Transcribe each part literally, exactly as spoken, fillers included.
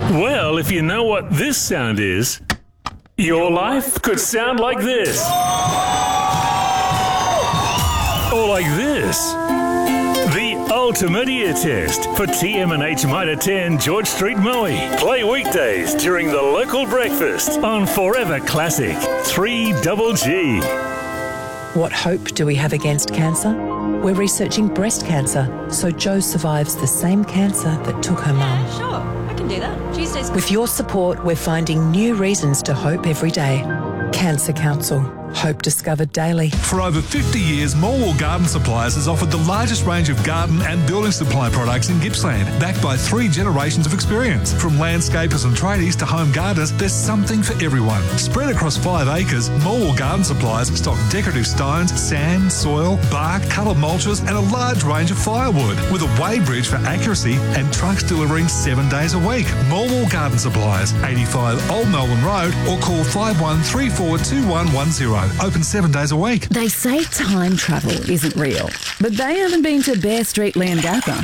Well, if you know what this sound is, your life could sound like this. Or like this. The ultimate ear test for T M and H Mitre ten George Street, Moe. Play weekdays during the local breakfast on Forever Classic three Double G. What hope do we have against cancer? We're researching breast cancer, so Jo survives the same cancer that took her mum. Yeah, sure. I can do that. Tuesday's... With your support, we're finding new reasons to hope every day. Cancer Council. Hope discovered daily. For over fifty years, Morwell Garden Supplies has offered the largest range of garden and building supply products in Gippsland, backed by three generations of experience. From landscapers and tradies to home gardeners, there's something for everyone. Spread across five acres, Morwell Garden Supplies stock decorative stones, sand, soil, bark, coloured mulches and a large range of firewood, with a weighbridge for accuracy and trucks delivering seven days a week. Morwell Garden Supplies, eighty-five Old Melbourne Road, or call five one three four two one one zero. Open seven days a week. They say time travel isn't real, but they haven't been to Bear Street, Leongatha.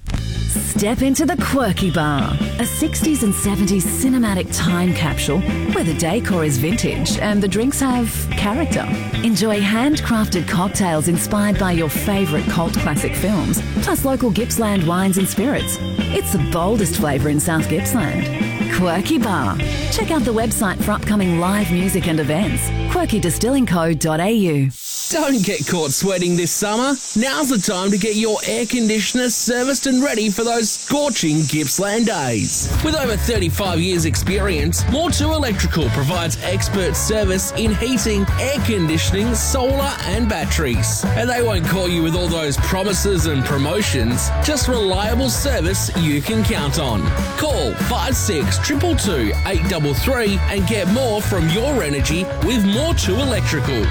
Step into the Quirky Bar, a sixties and seventies cinematic time capsule where the decor is vintage and the drinks have character. Enjoy handcrafted cocktails inspired by your favourite cult classic films, plus local Gippsland wines and spirits. It's the boldest flavour in South Gippsland. Quirky Bar. Check out the website for upcoming live music and events. quirky distilling co dot a u. Don't get caught sweating this summer. Now's the time to get your air conditioner serviced and ready for those scorching Gippsland days. With over thirty-five years experience, More two Electrical provides expert service in heating, air conditioning, solar and batteries. And they won't call you with all those promises and promotions, just reliable service you can count on. Call five six two two two, eight three three and get more from your energy with More two Electrical.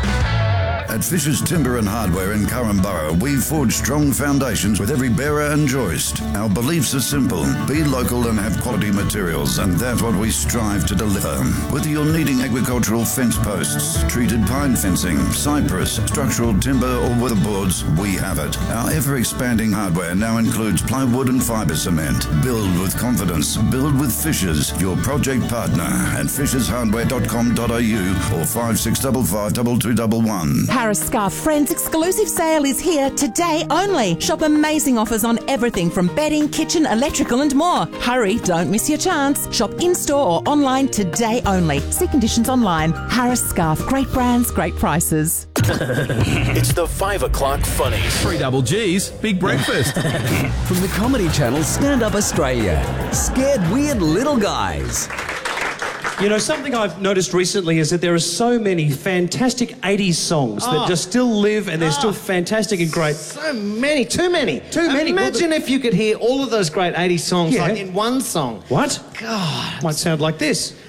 At Fisher's Timber and Hardware in Currumborough, we forge strong foundations with every bearer and joist. Our beliefs are simple. Be local and have quality materials, and that's what we strive to deliver. Whether you're needing agricultural fence posts, treated pine fencing, cypress, structural timber or weatherboards, we have it. Our ever-expanding hardware now includes plywood and fibre cement. Build with confidence. Build with Fisher's, your project partner, at fishes hardware dot com dot a u or five six five five two two one one. Harris Scarf Friends exclusive sale is here today only. Shop amazing offers on everything from bedding, kitchen, electrical and more. Hurry, don't miss your chance. Shop in-store or online today only. See conditions online. Harris Scarf, great brands, great prices. It's the five o'clock funnies. Three double G's, big breakfast. From the comedy channel Stand Up Australia. Scared weird little guys. You know, something I've noticed recently is that there are so many fantastic eighties songs oh. that just still live and they're oh. still fantastic and great. So many, too many. Too many. Imagine well, if you could hear all of those great eighties songs yeah. like in one song. What? God. Might sound like this.